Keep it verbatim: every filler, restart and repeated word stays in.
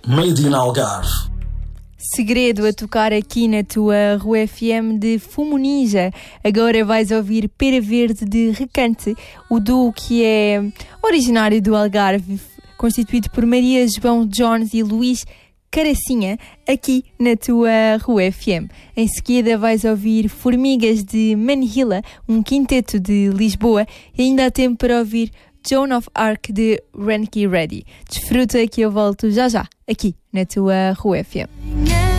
Made in Algarve. Segredo a tocar aqui na tua Rua F M de Fumo Ninja. Agora vais ouvir Pera Verde de Recanto, o duo que é originário do Algarve, constituído por Maria João Jones e Luís Caracinha, aqui na tua Rua F M. Em seguida vais ouvir Formigas de Manhila, um quinteto de Lisboa, e ainda há tempo para ouvir Joan of Arc de Renki Reddy. Desfruta que eu volto já já, aqui na tua Rua F M.